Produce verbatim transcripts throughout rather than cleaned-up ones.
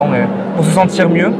pour se sentir mieux.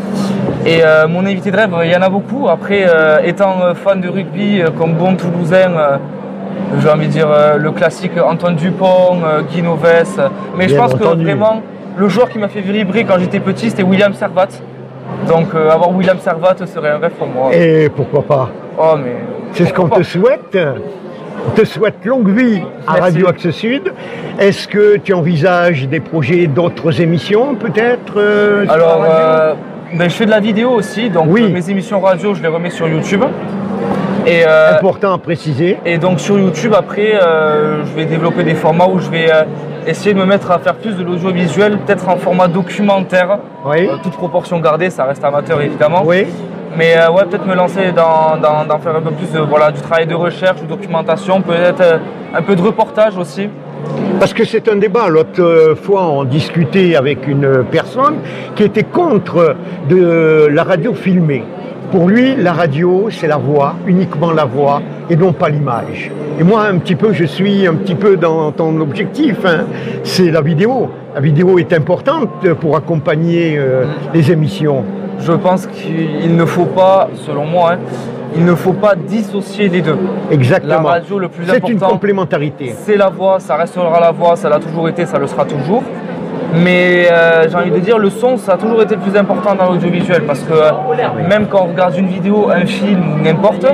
Et euh, mon invité de rêve, il y en a beaucoup. Après, euh, étant fan de rugby, euh, comme bon Toulousain, euh, j'ai envie de dire euh, le classique Antoine Dupont, euh, Guy Novès. Mais Bien je pense entendu. que vraiment, le joueur qui m'a fait vibrer quand j'étais petit, c'était William Servat. Donc euh, avoir William Servat serait un rêve pour moi. Et pourquoi pas? Oh, mais c'est ce qu'on te souhaite. On te souhaite longue vie à Merci. Radio Axe Sud. Est-ce que tu envisages des projets d'autres émissions peut-être euh, Alors, euh, ben, je fais de la vidéo aussi, donc oui. euh, mes émissions radio, je les remets sur YouTube. Et, euh, Important à préciser. Et donc sur YouTube, après, euh, je vais développer des formats où je vais euh, essayer de me mettre à faire plus de l'audiovisuel, peut-être en format documentaire, oui. euh, toute proportion gardée, ça reste amateur évidemment. Oui. Mais euh, ouais, peut-être me lancer dans, dans, dans faire un peu plus de, voilà, du travail de recherche, de documentation, peut-être euh, un peu de reportage aussi. Parce que c'est un débat. L'autre fois, on discutait avec une personne qui était contre de la radio filmée. Pour lui, la radio, c'est la voix, uniquement la voix, et non pas l'image. Et moi, un petit peu, je suis un petit peu dans ton objectif, hein. C'est la vidéo. La vidéo est importante pour accompagner euh, les émissions. Je pense qu'il ne faut pas, selon moi, hein, il ne faut pas dissocier les deux. Exactement. La radio, le plus important, c'est une complémentarité. C'est la voix, ça restera la voix, ça l'a toujours été, ça le sera toujours. Mais euh, j'ai envie de dire, le son, ça a toujours été le plus important dans l'audiovisuel parce que euh, même quand on regarde une vidéo, un film, n'importe,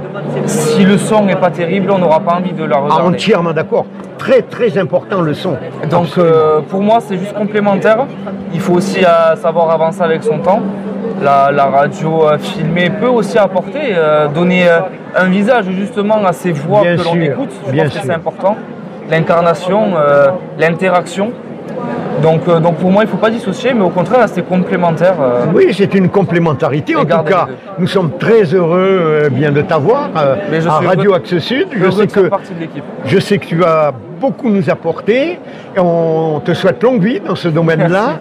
si le son n'est pas terrible, on n'aura pas envie de la regarder. Entièrement d'accord. Très très important le son. Donc euh, pour moi, c'est juste complémentaire. Il faut aussi euh, savoir avancer avec son temps. La, la radio euh, filmée peut aussi apporter, euh, donner euh, un visage justement à ces voix Bien que l'on écoute. Je Bien pense sûr. que c'est important. L'incarnation, euh, l'interaction. Donc, euh, donc pour moi, il ne faut pas dissocier, mais au contraire, c'est complémentaire. Euh, oui, c'est une complémentarité. En tout cas, nous sommes très heureux euh, bien de t'avoir euh, à Radio Axe Sud. Je, je sais que je sais que tu as beaucoup nous apporté. Et on te souhaite longue vie dans ce domaine-là.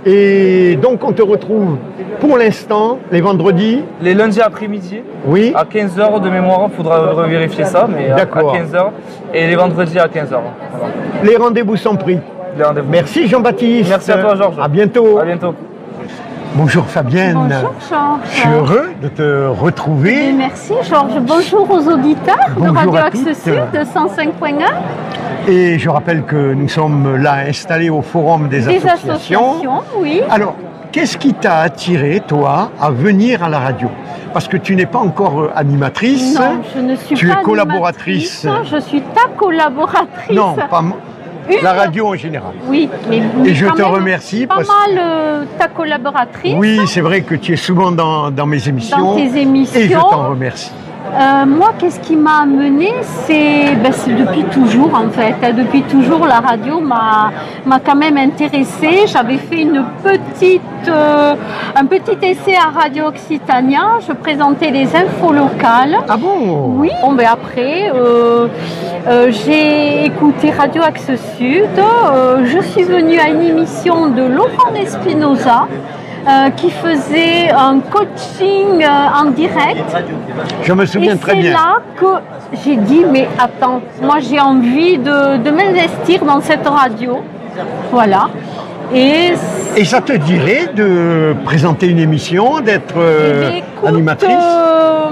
Et donc, on te retrouve pour l'instant les vendredis. Les lundis après-midi. Oui. À quinze heures de mémoire, il faudra revérifier ça, mais à quinze heures. Et les vendredis à quinze heures. Voilà. Les rendez-vous sont pris. Merci Jean-Baptiste. Merci à toi Georges. À bientôt. À bientôt. Bonjour Fabienne. Bonjour Georges. Je suis heureux de te retrouver. Et merci Georges. Bonjour aux auditeurs Bonjour de Radio Axe Sud de cent cinq point un. Et je rappelle que nous sommes là installés au Forum des, des associations. associations. Oui. Alors, qu'est-ce qui t'a attiré, toi, à venir à la radio? Parce que tu n'es pas encore animatrice. Non, je ne suis tu pas es collaboratrice. Je suis ta collaboratrice. Non, pas moi. Une... La radio en général. Oui, mais, mais et je te remercie. Pas parce... mal euh, ta collaboratrice. Oui, c'est vrai que tu es souvent dans, dans mes émissions. Dans tes émissions. Et je t'en remercie. Euh, moi, qu'est-ce qui m'a amené, c'est ben, depuis toujours en fait. Depuis toujours, la radio m'a m'a quand même intéressée. J'avais fait une petite, euh, un petit essai à Radio Occitania. Je présentais les infos locales. Ah bon? Oui. Bon, ben après, euh, euh, j'ai écouté Radio Axe Sud. Euh, je suis venue à une émission de Laurent Espinosa. Euh, qui faisait un coaching euh, en direct. Je me souviens et très bien. C'est là que j'ai dit, mais attends, moi j'ai envie de, de m'investir dans cette radio. Voilà. Et, et ça te dirait de présenter une émission, d'être euh, eh écoute, animatrice euh,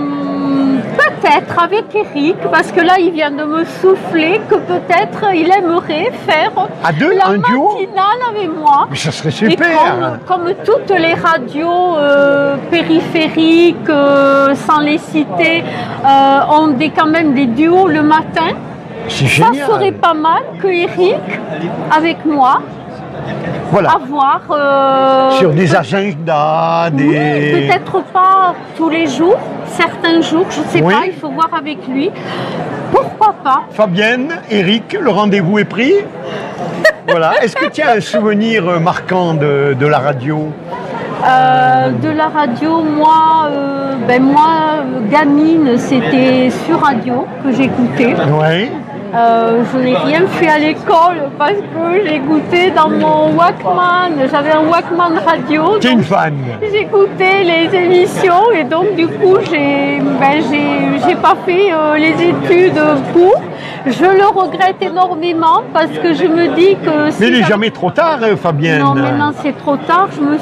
peut-être avec Eric, parce que là il vient de me souffler que peut-être il aimerait faire à deux, la un duo matinale avec moi. Mais ça serait super. Et comme, comme toutes les radios euh, périphériques, euh, sans les citer, euh, ont des, quand même des duos le matin. C'est ça génial. serait pas mal que Eric, avec moi, voilà. avoir euh, sur des agendas, des... Oui, peut-être pas tous les jours, certains jours, je ne sais oui. pas, il faut voir avec lui. Pourquoi pas? Fabienne, Eric, le rendez-vous est pris. Voilà. Est-ce que tu as un souvenir marquant de, de la radio? Euh, de la radio, moi, euh, ben moi, gamine, c'était sur radio que j'écoutais. Oui. Euh, je n'ai rien fait à l'école parce que j'écoutais dans mon Walkman, j'avais un Walkman radio. Tu es une fan. J'écoutais les émissions et donc du coup j'ai ben, j'ai, j'ai pas fait euh, les études pour, Je le regrette énormément parce que je me dis que... Si mais il n'est jamais trop tard, Fabienne. Non, maintenant c'est trop tard. Je me